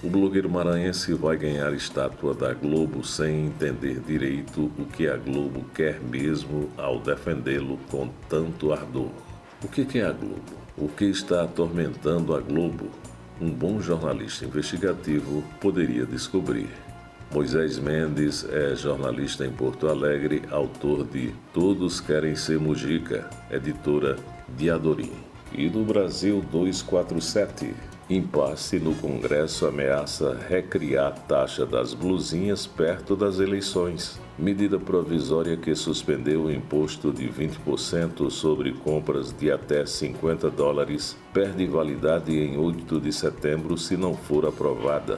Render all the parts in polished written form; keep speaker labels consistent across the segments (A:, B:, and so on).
A: O blogueiro maranhense vai ganhar estátua da Globo sem entender direito o que a Globo quer mesmo ao defendê-lo com tanto ardor. O que é a Globo? O que está atormentando a Globo? Um bom jornalista investigativo poderia descobrir. Moisés Mendes é jornalista em Porto Alegre, autor de Todos Querem Ser Mujica, editora Diadorim. E do Brasil 247. Impasse no Congresso ameaça recriar taxa das blusinhas perto das eleições. Medida provisória que suspendeu o imposto de 20% sobre compras de até $50 perde validade em 8 de setembro se não for aprovada.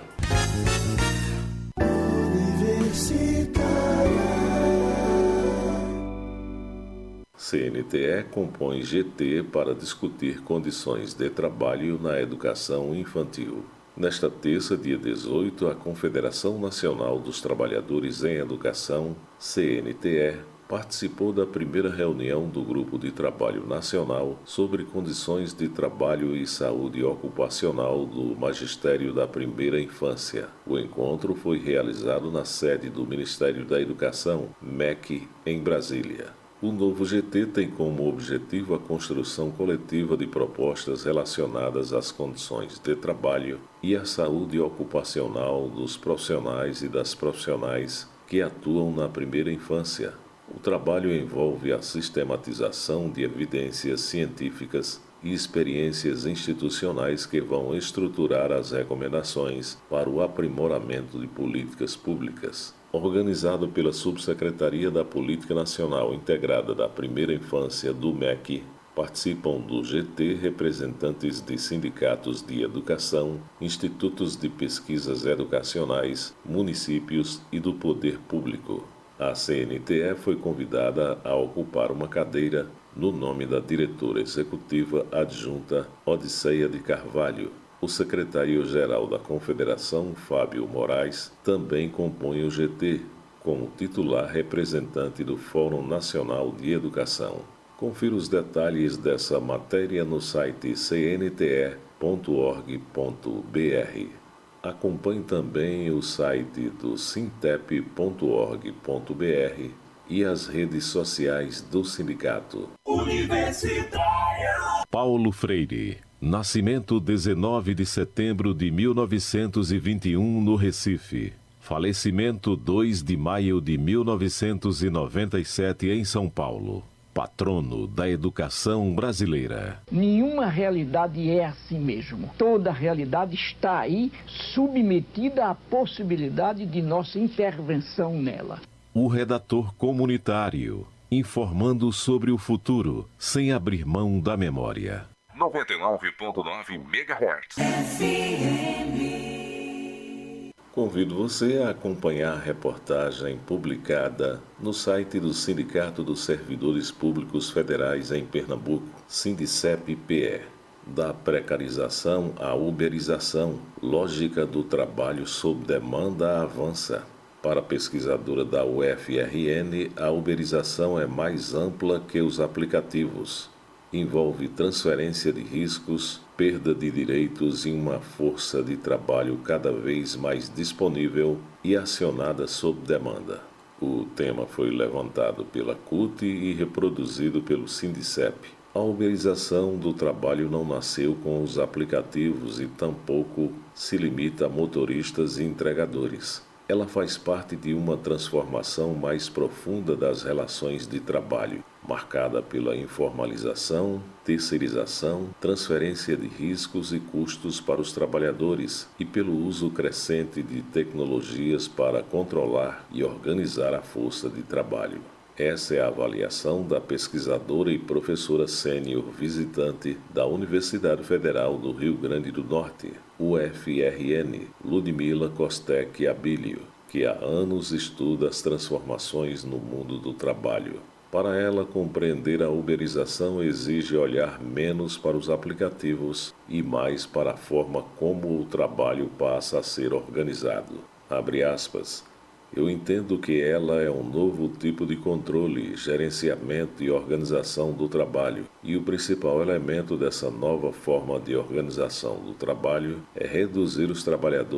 A: CNTE compõe GT para discutir condições de trabalho na educação infantil. Nesta terça, dia 18, a Confederação Nacional dos Trabalhadores em Educação, CNTE, participou da primeira reunião do Grupo de Trabalho Nacional sobre condições de trabalho e saúde ocupacional do Magistério da Primeira Infância. O encontro foi realizado na sede do Ministério da Educação, MEC, em Brasília. O novo GT tem como objetivo a construção coletiva de propostas relacionadas às condições de trabalho e à saúde ocupacional dos profissionais e das profissionais que atuam na primeira infância. O trabalho envolve a sistematização de evidências científicas e experiências institucionais que vão estruturar as recomendações para o aprimoramento de políticas públicas. Organizado pela Subsecretaria da Política Nacional Integrada da Primeira Infância do MEC, participam do GT representantes de sindicatos de educação, institutos de pesquisas educacionais, municípios e do poder público. A CNTE foi convidada a ocupar uma cadeira no nome da diretora executiva adjunta Odisseia de Carvalho. O secretário-geral da Confederação, Fábio Moraes, também compõe o GT, como titular representante do Fórum Nacional de Educação. Confira os detalhes dessa matéria no site cnte.org.br. Acompanhe também o site do sintep.org.br e as redes sociais do sindicato.
B: Universitário Paulo Freire. Nascimento 19 de setembro de 1921 no Recife. Falecimento 2 de maio de 1997 em São Paulo. Patrono da educação brasileira.
C: Nenhuma realidade é assim mesmo. Toda realidade está aí, submetida à possibilidade de nossa intervenção nela.
B: O redator comunitário, informando sobre o futuro, sem abrir mão da memória.
D: 99.9 MHz.
A: Convido você a acompanhar a reportagem publicada no site do Sindicato dos Servidores Públicos Federais em Pernambuco, Sindicep-PE. Da precarização à uberização, lógica do trabalho sob demanda avança. Para a pesquisadora da UFRN, a uberização é mais ampla que os aplicativos. Envolve transferência de riscos, perda de direitos e uma força de trabalho cada vez mais disponível e acionada sob demanda. O tema foi levantado pela CUT e reproduzido pelo Sindicep. A uberização do trabalho não nasceu com os aplicativos e tampouco se limita a motoristas e entregadores. Ela faz parte de uma transformação mais profunda das relações de trabalho, marcada pela informalização, terceirização, transferência de riscos e custos para os trabalhadores e pelo uso crescente de tecnologias para controlar e organizar a força de trabalho. Essa é a avaliação da pesquisadora e professora sênior visitante da Universidade Federal do Rio Grande do Norte, UFRN, Ludmila Costec Abílio, que há anos estuda as transformações no mundo do trabalho. Para ela, compreender a uberização exige olhar menos para os aplicativos e mais para a forma como o trabalho passa a ser organizado. Abre aspas. Eu entendo que ela é um novo tipo de controle, gerenciamento e organização do trabalho, e o principal elemento dessa nova forma de organização do trabalho é reduzir os trabalhadores